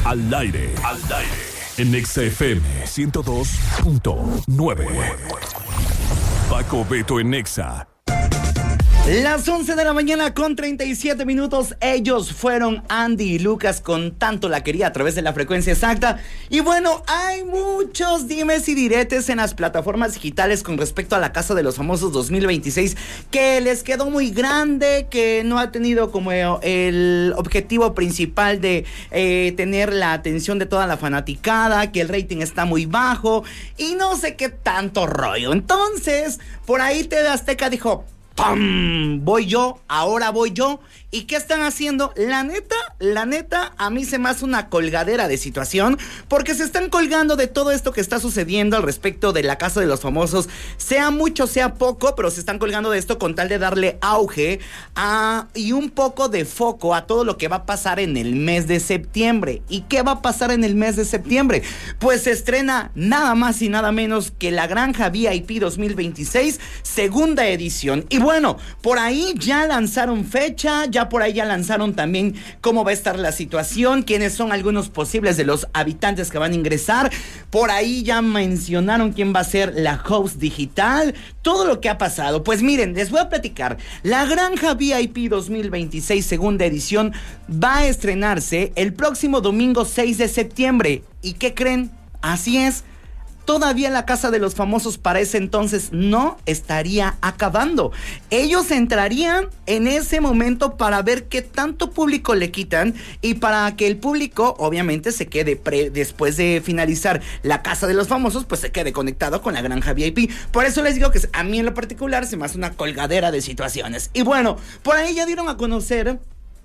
Al aire. En Exa FM 102.9. Paco Beto en Exa. Las 11 de la mañana con 37 minutos. Ellos fueron Andy y Lucas con Tanto la Quería a través de la frecuencia exacta. Y bueno, hay muchos dimes y diretes en las plataformas digitales con respecto a la Casa de los Famosos 2026, que les quedó muy grande, que no ha tenido como el objetivo principal de tener la atención de toda la fanaticada, que el rating está muy bajo y no sé qué tanto rollo. Entonces, por ahí TV Azteca dijo: ¡pam! Ahora voy yo. ¿Y qué están haciendo? La neta, a mí se me hace una colgadera de situación, porque se están colgando de todo esto que está sucediendo al respecto de la Casa de los Famosos, sea mucho, sea poco, pero se están colgando de esto con tal de darle auge y un poco de foco a todo lo que va a pasar en el mes de septiembre. ¿Y qué va a pasar en el mes de septiembre? Pues se estrena nada más y nada menos que La Granja VIP 2026, segunda edición. Y bueno, por ahí ya lanzaron fecha, ya por ahí ya lanzaron también cómo va a estar la situación, quiénes son algunos posibles de los habitantes que van a ingresar. Por ahí ya mencionaron quién va a ser la host digital, todo lo que ha pasado. Pues miren, les voy a platicar. La Granja VIP 2026, segunda edición, va a estrenarse el próximo domingo 6 de septiembre. ¿Y qué creen? Así es. Todavía la Casa de los Famosos para ese entonces no estaría acabando. Ellos entrarían en ese momento para ver qué tanto público le quitan y para que el público obviamente se quede después de finalizar la Casa de los Famosos, pues se quede conectado con la Granja VIP. Por eso les digo que a mí en lo particular se me hace una colgadera de situaciones. Y bueno, por ahí ya dieron a conocer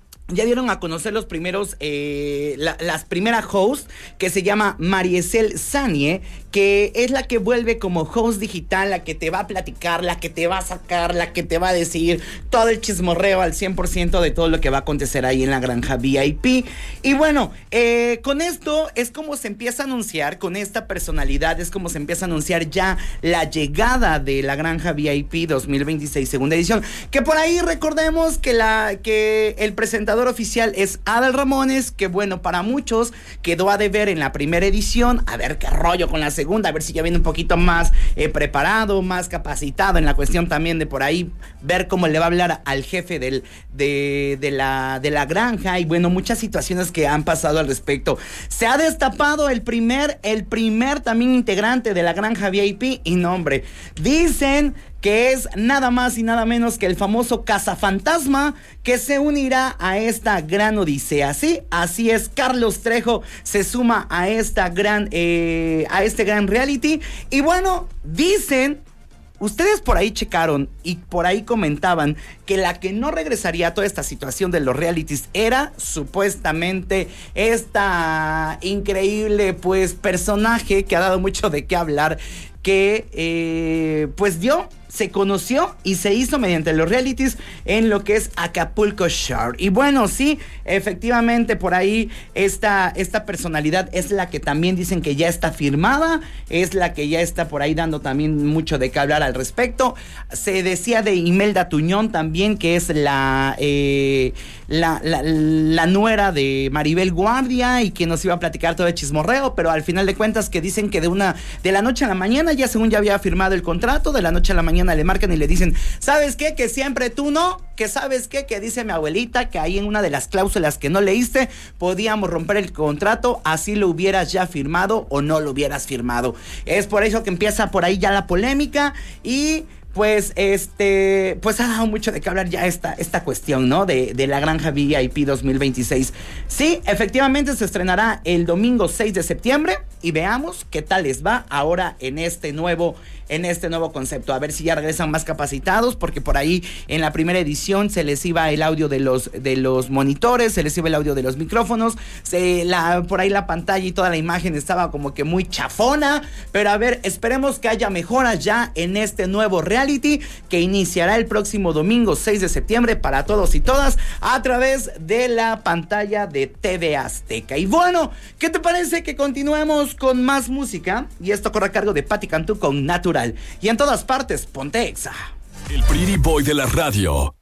los primeros, las primeras hosts, que se llama Mariesel Sanie, que es la que vuelve como host digital, la que te va a platicar, la que te va a sacar, la que te va a decir todo el chismorreo al 100% de todo lo que va a acontecer ahí en la Granja VIP. Y bueno, con esto es como se empieza a anunciar, con esta personalidad es como se empieza a anunciar ya la llegada de la Granja VIP 2026, segunda edición, que por ahí recordemos que el presentador oficial es Adal Ramones, que bueno, para muchos quedó a deber en la primera edición. A ver qué rollo con la segunda, a ver si ya viene un poquito más preparado, más capacitado en la cuestión también de por ahí ver cómo le va a hablar al jefe de la granja. Y bueno, muchas situaciones que han pasado al respecto. Se ha destapado el primer también integrante de la Granja VIP, y no, hombre, dicen que es nada más y nada menos que el famoso cazafantasma, que se unirá a esta gran odisea. Sí, así es, Carlos Trejo se suma a este gran reality. Y bueno, dicen, ustedes por ahí checaron y por ahí comentaban que la que no regresaría a toda esta situación de los realities era supuestamente esta increíble pues personaje que ha dado mucho de qué hablar, que se conoció y se hizo mediante los realities en lo que es Acapulco Shore. Y bueno, sí, efectivamente por ahí esta personalidad es la que también dicen que ya está firmada, es la que ya está por ahí dando también mucho de qué hablar al respecto. Se decía de Imelda Tuñón también, que es la nuera de Maribel Guardia, y que nos iba a platicar todo el chismorreo, pero al final de cuentas que dicen que de la noche a la mañana, ya según ya había firmado el contrato, de la noche a la mañana le marcan y le dicen: ¿sabes qué? Que siempre tú no, que sabes qué, que dice mi abuelita que ahí en una de las cláusulas que no leíste podíamos romper el contrato, así lo hubieras ya firmado o no lo hubieras firmado. Es por eso que empieza por ahí ya la polémica. Y pues ha dado mucho de qué hablar ya esta cuestión, ¿no? De la Granja VIP 2026. Sí, efectivamente se estrenará el domingo 6 de septiembre y veamos qué tal les va ahora en este nuevo concepto. A ver si ya regresan más capacitados, porque por ahí en la primera edición se les iba el audio de los monitores, se les iba el audio de los micrófonos, por ahí la pantalla y toda la imagen estaba como que muy chafona, pero a ver, esperemos que haya mejoras ya en este nuevo reality que iniciará el próximo domingo 6 de septiembre para todos y todas a través de la pantalla de TV Azteca. Y bueno, ¿qué te parece que continuemos con más música? Y esto corre a cargo de Patti Cantú con Natural. Y en todas partes, ponte Exa. El Pretty Boy de la radio.